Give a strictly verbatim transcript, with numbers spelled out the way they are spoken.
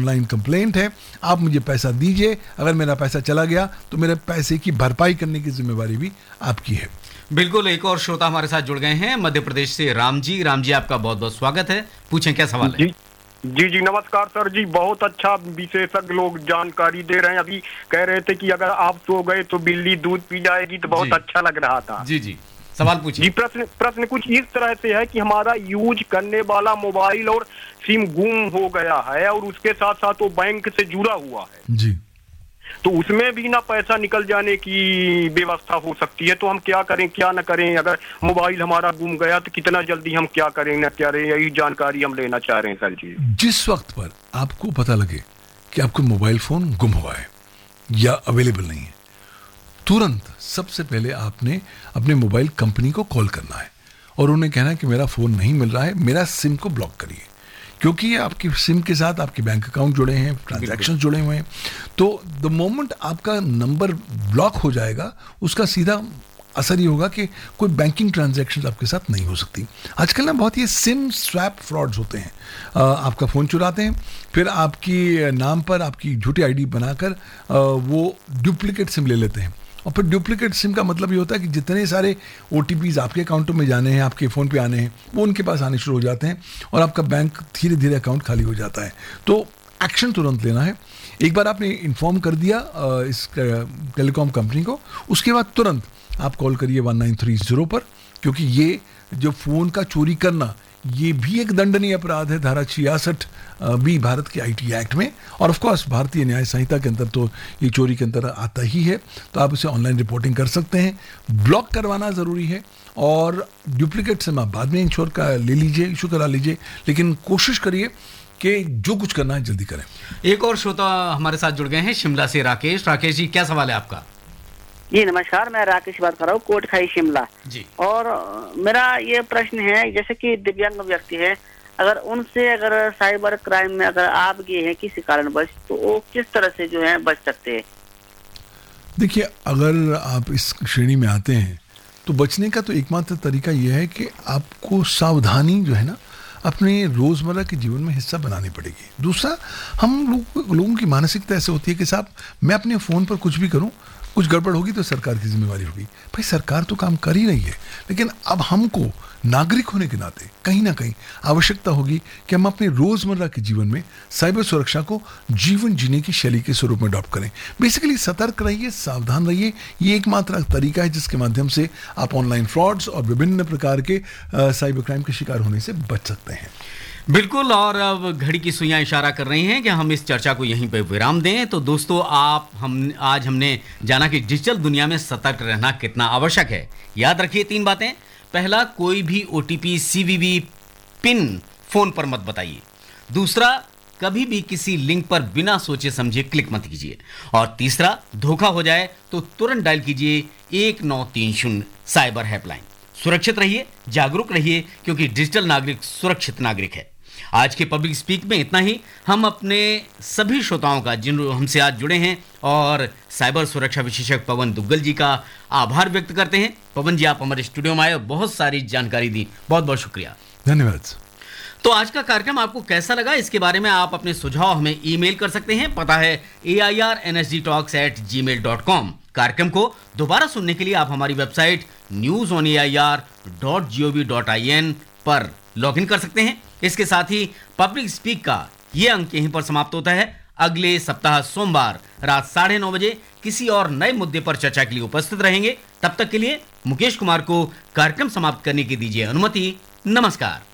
Online complaint है, आप मुझे पैसा दीजिए, अगर मेरा पैसा चला गया तो मेरे पैसे की भरपाई करने की जिम्मेवारी भी आपकी है। बिल्कुल। एक और श्रोता हमारे साथ जुड़ गए हैं मध्य प्रदेश से, राम जी। राम जी, आपका बहुत बहुत स्वागत है, पूछें क्या सवाल है। जी जी जी नमस्कार सर जी, बहुत अच्छा विशेषज्ञ लोग जानकारी दे रहे हैं। अभी कह रहे थे कि अगर आप सो गए तो बिल्ली दूध पी जाएगी, तो बहुत अच्छा लग रहा था। जी जी, सवाल पूछिए। जी, प्रश्न प्रश्न कुछ इस तरह से है कि हमारा यूज करने वाला मोबाइल और सिम गुम हो गया है और उसके साथ साथ वो बैंक से जुड़ा हुआ है जी, तो उसमें भी ना पैसा निकल जाने की व्यवस्था हो सकती है। तो हम क्या करें क्या न करें? अगर मोबाइल हमारा गुम गया तो कितना जल्दी हम क्या करें न करें, यही जानकारी हम लेना चाह रहे हैं सर जी। जिस वक्त पर आपको पता लगे कि आपको मोबाइल फोन गुम हुआ है या अवेलेबल नहीं है, तुरंत सबसे पहले आपने अपने मोबाइल कंपनी को कॉल करना है और उन्हें कहना है कि मेरा फोन नहीं मिल रहा है, मेरा सिम को ब्लॉक करिए, क्योंकि ये आपकी सिम के साथ आपके बैंक अकाउंट जुड़े हैं, ट्रांजैक्शन जुड़े हुए हैं। तो द मोमेंट आपका नंबर ब्लॉक हो जाएगा, उसका सीधा असर ये होगा कि कोई बैंकिंग ट्रांजैक्शन आपके साथ नहीं हो सकती। आजकल ना बहुत ये सिम स्वैप फ्रॉड्स होते हैं। आ, आपका फ़ोन चुराते हैं, फिर आपकी नाम पर आपकी झूठी आईडी बनाकर आ, वो डुप्लीकेट सिम ले लेते हैं। और फिर डुप्लीकेट सिम का मतलब ये होता है कि जितने सारे ओटीपीज आपके अकाउंटों में जाने हैं, आपके फ़ोन पे आने हैं, वो उनके पास आने शुरू हो जाते हैं और आपका बैंक धीरे धीरे अकाउंट खाली हो जाता है। तो एक्शन तुरंत लेना है। एक बार आपने इन्फॉर्म कर दिया इस टेलीकॉम कंपनी को, उसके बाद तुरंत आप कॉल करिए वन नाइन थ्री ज़ीरो पर, क्योंकि ये जो फ़ोन का चोरी करना ये भी एक दंडनीय अपराध है, धारा छियासठ बी भारत के आईटी एक्ट में, और ऑफ कोर्स भारतीय न्याय संहिता के अंदर तो ये चोरी के अंदर आता ही है। तो आप इसे ऑनलाइन रिपोर्टिंग कर सकते हैं। ब्लॉक करवाना ज़रूरी है और डुप्लीकेट सिम आप बाद में इंश्योर का ले लीजिए, इशू करा लीजिए, लेकिन कोशिश करिए कि जो कुछ करना है जल्दी करें। एक और श्रोता हमारे साथ जुड़ गए हैं शिमला से, राकेश। राकेश जी, क्या सवाल है आपका? जी नमस्कार, मैं राकेश बात कर रहा हूँ, कोटखाई शिमला जी। और मेरा ये प्रश्न है, जैसे कि दिव्यांग व्यक्ति है, अगर उनसे अगर साइबर क्राइम में अगर आप गए हैं किसी कारणवश, तो वो किस तरह से जो है बच सकते हैं? देखिए, अगर आप इस श्रेणी में आते हैं तो बचने का तो एकमात्र तरीका यह है कि आपको सावधानी जो है ना अपने रोज़मर्रा के जीवन में हिस्सा बनानी पड़ेगी। दूसरा, हम लोग लोगों की मानसिकता ऐसे होती है कि साहब मैं अपने फ़ोन पर कुछ भी करूं, कुछ गड़बड़ होगी तो सरकार की जिम्मेवारी होगी। भाई, सरकार तो काम कर ही रही है, लेकिन अब हमको नागरिक होने के नाते कहीं ना कहीं आवश्यकता होगी कि हम अपने रोज़मर्रा के जीवन में साइबर सुरक्षा को जीवन जीने की शैली के स्वरूप में अडॉप्ट करें। बेसिकली सतर्क रहिए, सावधान रहिए। ये एकमात्र तरीका है जिसके माध्यम से आप ऑनलाइन फ्रॉड्स और विभिन्न प्रकार के साइबर क्राइम के शिकार होने से बच सकते हैं। बिल्कुल। और अब घड़ी की सुइयां इशारा कर रही हैं कि हम इस चर्चा को यहीं पे विराम दें। तो दोस्तों, आप हम आज हमने जाना कि डिजिटल दुनिया में सतर्क रहना कितना आवश्यक है। याद रखिए तीन बातें। पहला, कोई भी ओटीपी, सीवीवी पिन फोन पर मत बताइए। दूसरा, कभी भी किसी लिंक पर बिना सोचे समझे क्लिक मत कीजिए। और तीसरा, धोखा हो जाए तो तुरंत डायल कीजिए एक नौ तीन शून्य साइबर हेल्पलाइन। सुरक्षित रहिए, जागरूक रहिए, क्योंकि डिजिटल नागरिक सुरक्षित नागरिक है। आज के पब्लिक स्पीक में इतना ही। हम अपने सभी श्रोताओं का, जिन हमसे आज जुड़े हैं, और साइबर सुरक्षा विशेषज्ञ पवन दुग्गल जी का आभार व्यक्त करते हैं। पवन जी, आप हमारे स्टूडियो में आए और बहुत सारी जानकारी दी, बहुत बहुत शुक्रिया। धन्यवाद। तो आज का कार्यक्रम आपको कैसा लगा, इसके बारे में आप अपने सुझाव हमें ईमेल कर सकते हैं। पता है ए I R N S D talks eight ji mail dot com. कार्यक्रम को दोबारा सुनने के लिए आप हमारी website news on A I R dot G O V dot I N पर लॉग इन कर सकते हैं। इसके साथ ही पब्लिक स्पीक का ये अंक यहीं पर समाप्त होता है। अगले सप्ताह सोमवार रात साढ़े नौ बजे किसी और नए मुद्दे पर चर्चा के लिए उपस्थित रहेंगे। तब तक के लिए मुकेश कुमार को कार्यक्रम समाप्त करने की दीजिए अनुमति। नमस्कार।